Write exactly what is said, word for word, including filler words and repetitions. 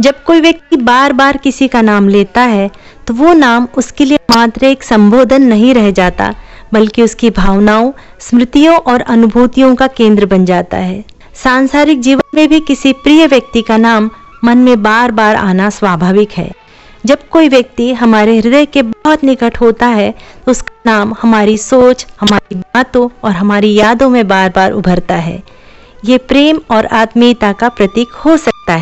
जब कोई व्यक्ति बार बार किसी का नाम लेता है तो वो नाम उसके लिए मात्र एक संबोधन नहीं रह जाता, बल्कि उसकी भावनाओं, स्मृतियों और अनुभूतियों का केंद्र बन जाता है। सांसारिक जीवन में भी किसी प्रिय व्यक्ति का नाम मन में बार बार आना स्वाभाविक है। जब कोई व्यक्ति हमारे हृदय के बहुत निकट होता है तो उसका नाम हमारी सोच, हमारी बातों और हमारी यादों में बार बार उभरता है। ये प्रेम और आत्मीयता का प्रतीक हो सकता है।